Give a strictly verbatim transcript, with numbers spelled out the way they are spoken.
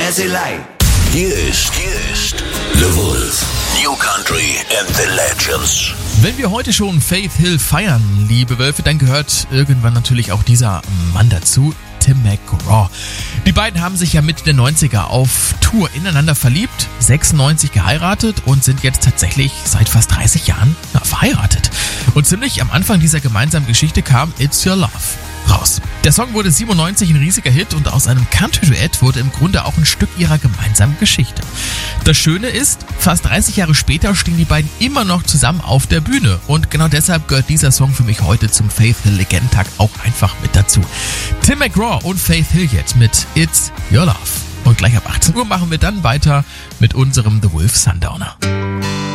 as he like. Hier ist, hier ist The Wolf. New Country and the Legends. Wenn wir heute schon Faith Hill feiern, liebe Wölfe, dann gehört irgendwann natürlich auch dieser Mann dazu, Tim McGraw. Die beiden haben sich ja Mitte der neunziger auf Tour ineinander verliebt, sechsundneunzig geheiratet und sind jetzt tatsächlich seit fast dreißig Jahren ja, verheiratet. Und ziemlich am Anfang dieser gemeinsamen Geschichte kam It's Your Love raus. Der Song wurde siebenundneunzig ein riesiger Hit und aus einem Country-Duett wurde im Grunde auch ein Stück ihrer gemeinsamen Geschichte. Das Schöne ist, fast dreißig Jahre später stehen die beiden immer noch zusammen auf der Bühne und genau deshalb gehört dieser Song für mich heute zum Faith Hill Legendentag auch einfach mit dazu. Tim McGraw und Faith Hill jetzt mit It's Your Love. Und gleich ab achtzehn Uhr machen wir dann weiter mit unserem The Wolf Sundowner.